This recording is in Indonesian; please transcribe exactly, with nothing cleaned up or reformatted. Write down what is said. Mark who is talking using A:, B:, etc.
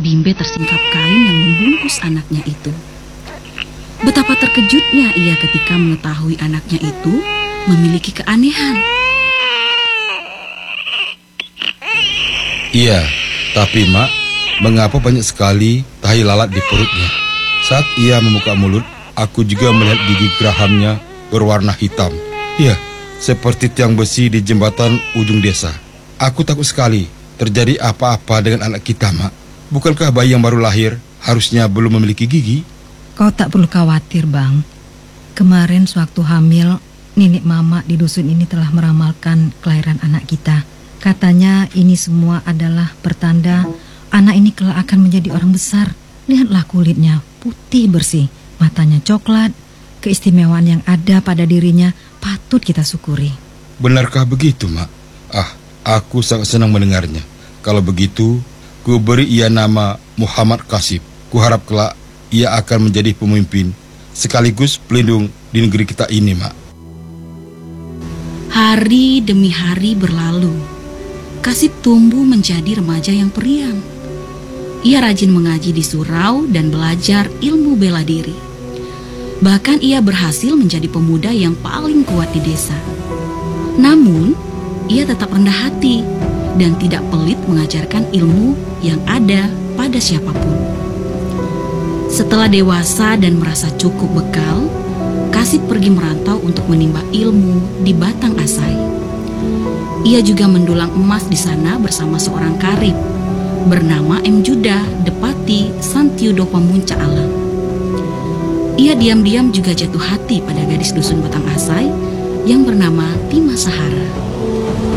A: Bimbe tersingkap kain yang membungkus anaknya itu. Betapa terkejutnya ia ketika mengetahui anaknya itu memiliki keanehan.
B: Iya, tapi Mak, mengapa banyak sekali tahi lalat di perutnya? Saat ia membuka mulut, aku juga melihat gigi gerahamnya berwarna hitam. Iya, seperti tiang besi di jembatan ujung desa. Aku takut sekali terjadi apa-apa dengan anak kita, Mak. Bukankah bayi yang baru lahir harusnya belum memiliki gigi?
C: Kau tak perlu khawatir, Bang. Kemarin sewaktu hamil, nenek mama di dusun ini telah meramalkan kelahiran anak kita. Katanya ini semua adalah pertanda anak ini kelak akan menjadi orang besar. Lihatlah kulitnya, putih bersih, matanya coklat. Keistimewaan yang ada pada dirinya patut kita syukuri.
B: Benarkah begitu, Mak? Ah, aku sangat senang mendengarnya. Kalau begitu, ku beri ia nama Muhammad Kasib. Ku harap kelak ia akan menjadi pemimpin sekaligus pelindung di negeri kita ini, Mak.
A: Hari demi hari berlalu. Kasib tumbuh menjadi remaja yang periang. Ia rajin mengaji di surau dan belajar ilmu bela diri. Bahkan ia berhasil menjadi pemuda yang paling kuat di desa. Namun, ia tetap rendah hati dan tidak pelit mengajarkan ilmu yang ada pada siapapun. Setelah dewasa dan merasa cukup bekal, Kasib pergi merantau untuk menimba ilmu di Batang Asai. Ia juga mendulang emas di sana bersama seorang karib bernama M. Juda Depati Santiudo Pamunca Alam. Ia diam-diam juga jatuh hati pada gadis dusun Batang Asai yang bernama Tima Sahara.